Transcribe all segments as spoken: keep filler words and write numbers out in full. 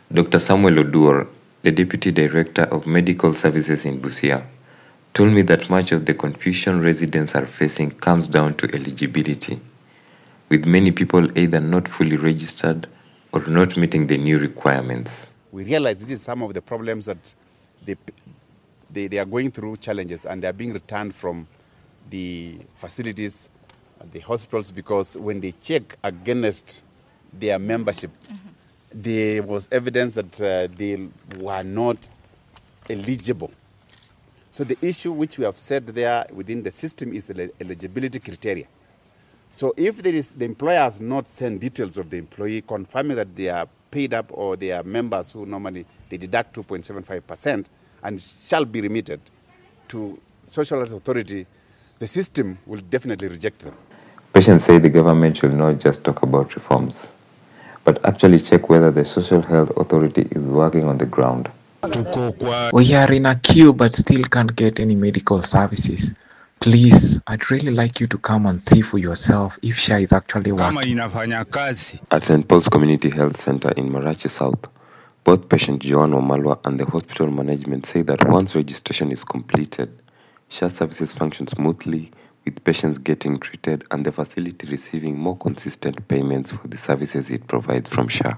Doctor Samuel Oduor, the Deputy Director of Medical Services in Busia, told me that much of the confusion residents are facing comes down to eligibility, with many people either not fully registered or not meeting the new requirements. We realize this is some of the problems that they, they, they are going through challenges, and they are being returned from the facilities, the hospitals, because when they check against their membership, mm-hmm. there was evidence that uh, they were not eligible. So the issue which we have said there within the system is the eligibility criteria. So if there is, the employer has not sent details of the employee confirming that they are paid up, or they are members who normally they deduct two point seven five percent and shall be remitted to Social Health Authority, the system will definitely reject them. Patients say the government should not just talk about reforms, but actually check whether the Social Health Authority is working on the ground. We are in a queue but still can't get any medical services. Please, I'd really like you to come and see for yourself if SHA is actually working. At Saint Paul's Community Health Center in Marachi South, both patient Joan Omalwa and the hospital management say that once registration is completed, SHA services function smoothly, with patients getting treated and the facility receiving more consistent payments for the services it provides from SHA.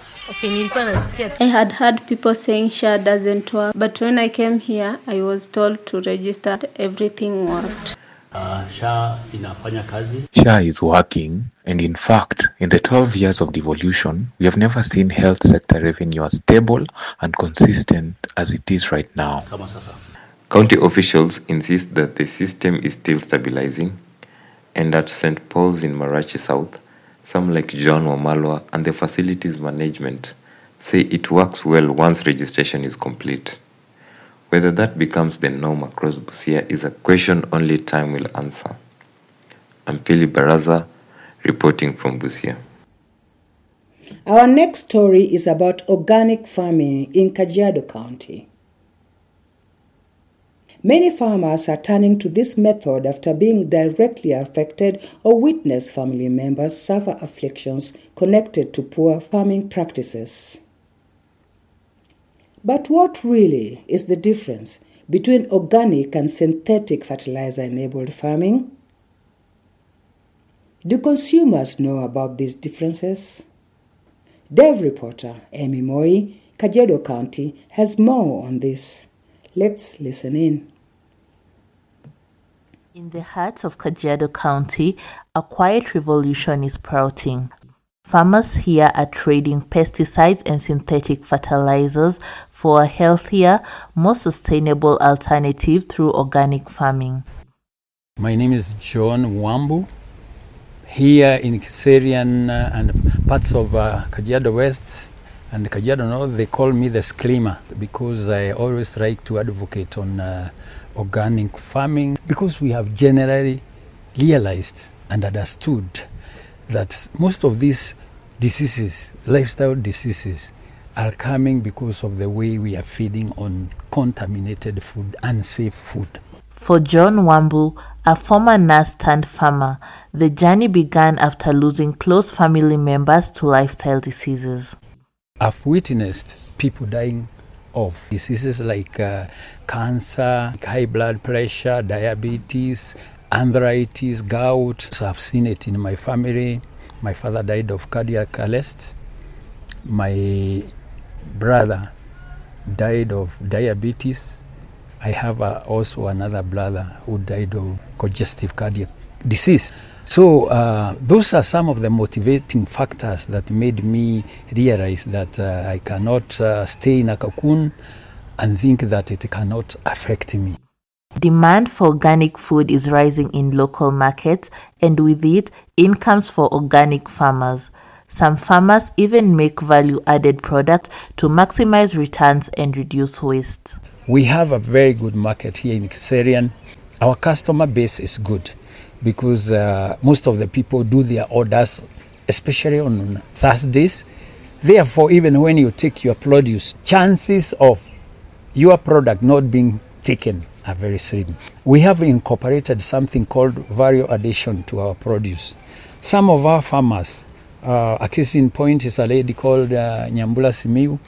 I had heard people saying SHA doesn't work, but when I came here, I was told to register. Everything worked. Uh, SHA is working, and in fact, in the twelve years of devolution, we have never seen health sector revenue as stable and consistent as it is right now. County officials insist that the system is still stabilizing, and at Saint Paul's in Marachi South, some like John Wamalwa and the facilities management say it works well once registration is complete. Whether that becomes the norm across Busia is a question only time will answer. I'm Philip Baraza, reporting from Busia. Our next story is about organic farming in Kajiado County. Many farmers are turning to this method after being directly affected or witness family members suffer afflictions connected to poor farming practices. But what really is the difference between organic and synthetic fertilizer-enabled farming? Do consumers know about these differences? Dev reporter Amy Moi, Kajiado County, has more on this. Let's listen in. In the heart of Kajiado County, a quiet revolution is sprouting. Farmers here are trading pesticides and synthetic fertilizers for a healthier, more sustainable alternative through organic farming. My name is John Wambu. Here in Kiserian uh, and parts of uh, Kajiado West and Kajiado North, they call me the Screamer because I always like to advocate on uh, organic farming, because we have generally realized and understood that most of these diseases, lifestyle diseases, are coming because of the way we are feeding on contaminated food, unsafe food. For John Wambu, a former nurse turned farmer, the journey began after losing close family members to lifestyle diseases. I've witnessed people dying of diseases like uh, cancer, high blood pressure, diabetes, arthritis, gout. So I've seen it in my family. My father died of cardiac arrest. My brother died of diabetes. I have uh, also another brother who died of congestive cardiac disease. So uh, those are some of the motivating factors that made me realize that uh, I cannot uh, stay in a cocoon and think that it cannot affect me. Demand for organic food is rising in local markets, and with it, incomes for organic farmers. Some farmers even make value-added products to maximize returns and reduce waste. We have a very good market here in Kiserian. Our customer base is good, because uh, most of the people do their orders, especially on Thursdays. Therefore, even when you take your produce, chances of your product not being taken are very slim. We have incorporated something called value addition to our produce. Some of our farmers, uh, a case in point is a lady called uh, Nyambula Simiu.